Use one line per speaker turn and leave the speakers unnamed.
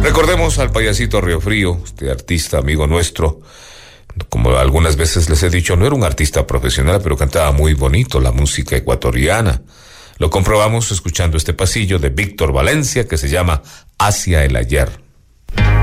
Recordemos al payasito Riofrío, este artista amigo nuestro. Como algunas veces les he dicho, no era un artista profesional, pero cantaba muy bonito la música ecuatoriana. Lo comprobamos escuchando este pasillo de Víctor Valencia que se llama Hacia el Ayer.